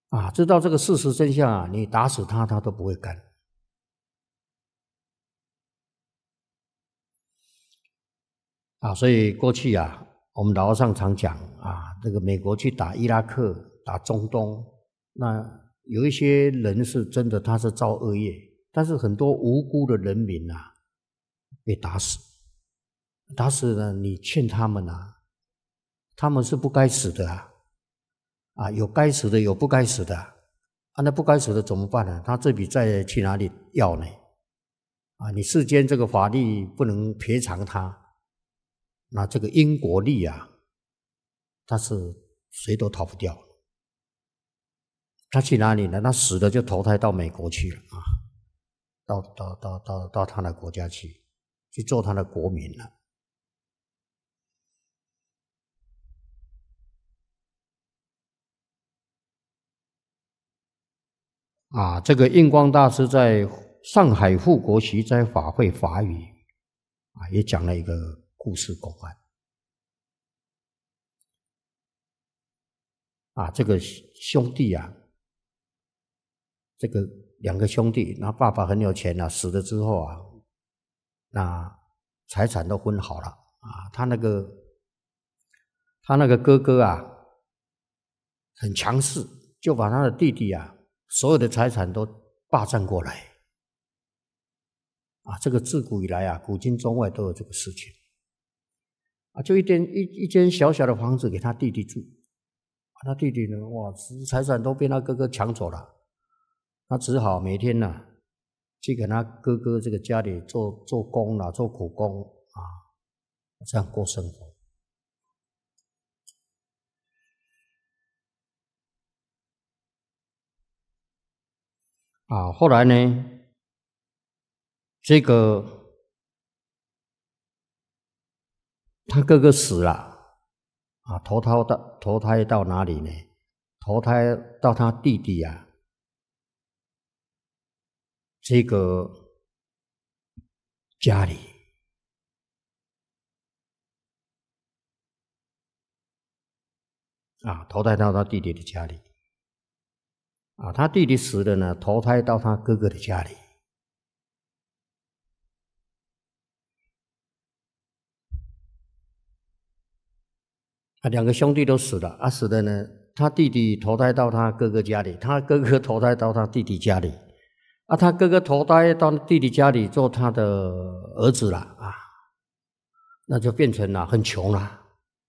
知道这个事实真相啊，你打死他，他都不会干。所以过去啊，我们老和尚常讲这个美国去打伊拉克、打中东，那有一些人是真的他是造恶业，但是很多无辜的人民啊被打死，打死了你劝他们他们是不该死的有该死的有不该死的那不该死的怎么办呢？他这笔债去哪里要呢？你世间这个法律不能赔偿他，那这个因果律他是谁都逃不掉。他去哪里呢？他死了就投胎到美国去了到他的国家去做他的国民了。这个印光大师在上海护国习斋法会法语也讲了一个故事公案这个兄弟这个两个兄弟，那爸爸很有钱死了之后那财产都分好了他那个哥哥很强势，就把他的弟弟所有的财产都霸占过来这个自古以来古今中外都有这个事情就一间小小的房子给他弟弟住他弟弟呢财产都被他哥哥抢走了，他只好每天去给他哥哥这个家里做工做苦工这样过生活后来呢，这个他哥哥死了投胎到哪里呢？投胎到他弟弟这个家里投胎到他弟弟的家里他弟弟死了呢，投胎到他哥哥的家里两个兄弟都死了死了呢，他弟弟投胎到他哥哥家里，他哥哥投胎到他弟弟家里他哥哥投胎到弟弟家里做他的儿子了那就变成很穷了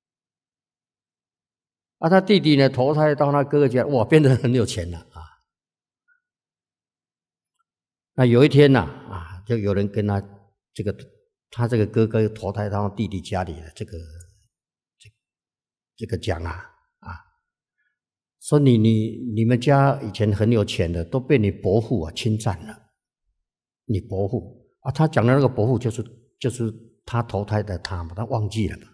他弟弟呢投胎到他哥哥家，变得很有钱了那有一天就有人跟他他这个哥哥投胎到弟弟家里的这个讲说你们家以前很有钱的都被你伯父侵占了，你伯父他讲的那个伯父就是他投胎的他嘛，他忘记了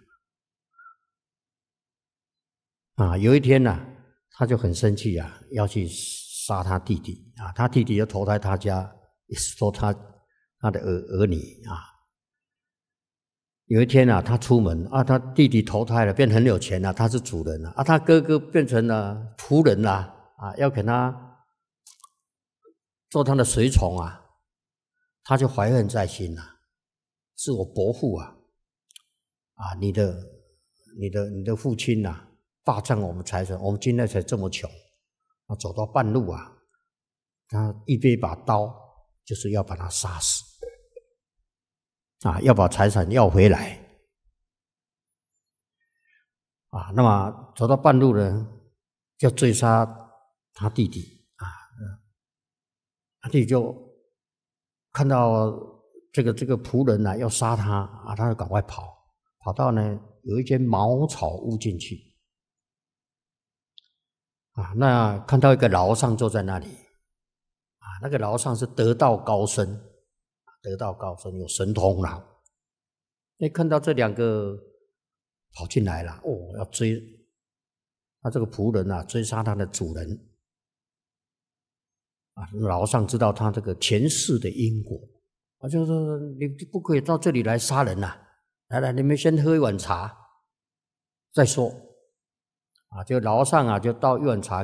嘛有一天他就很生气要去杀他弟弟他弟弟又投胎他家，也是说他的儿女有一天他出门他弟弟投胎了，变很有钱了，他是主人了他哥哥变成了仆人了要给他做他的随从他就怀恨在心是我伯父你的父亲霸占我们财产，我们今天才这么穷走到半路他预备一把刀，就是要把他杀死要把财产要回来那么走到半路呢，就追杀他弟弟他弟弟就看到这个仆人要杀他他就赶快跑到呢有一间茅草屋进去那看到一个老和尚坐在那里那个老和尚是得道高僧，有神通了看到这两个跑进来了要追这个仆人追杀他的主人老和尚知道他这个前世的因果就是说你不可以到这里来杀人来你们先喝一碗茶再说就老和尚就倒一碗茶